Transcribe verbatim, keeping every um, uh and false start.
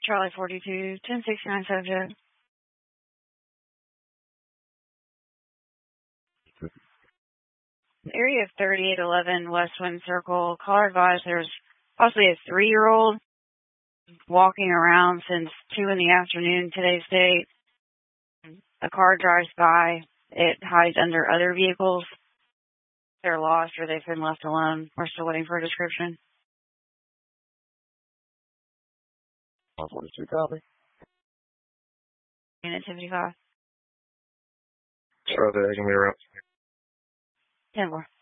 Charlie forty-two, ten sixty-nine subject. Area of thirty-eight eleven West Wind Circle. Caller advised there's possibly a three-year-old walking around since two in the afternoon today's date. A car drives by. It hides under other vehicles. They're lost or they've been left alone. We're still waiting for a description. one forty-two, copy. Unit seventy-five. Charlie, I can be around. ten four.